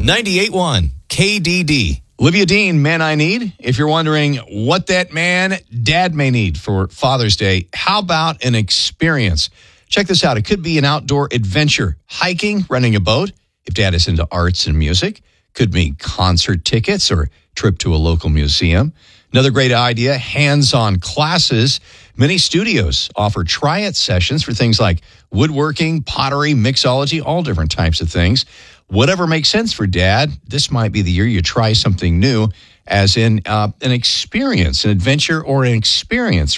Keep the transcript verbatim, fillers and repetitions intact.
ninety-eight point one K D D. Olivia Dean, Man I Need. If you're wondering what that man dad may need for Father's Day, how about an experience? Check this out. It could be an outdoor adventure, hiking, renting a boat. If dad is into arts and music, could mean concert tickets or trip to a local museum. Another great idea, hands-on classes. Many studios offer try-it sessions for things like woodworking, pottery, mixology, all different types of things. Whatever makes sense for dad, this might be the year you try something new, as in uh, an experience, an adventure or an experience